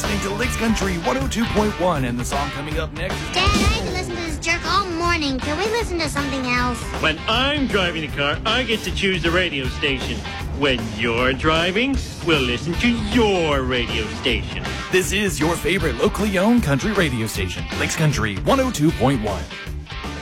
listening to Licks Country 102.1, and the song coming up next. Dad, I've been listening to this jerk all morning. Can we listen to something else? When I'm driving the car, I get to choose the radio station. When you're driving, we'll listen to your radio station. This is your favorite locally owned country radio station, Licks Country 102.1.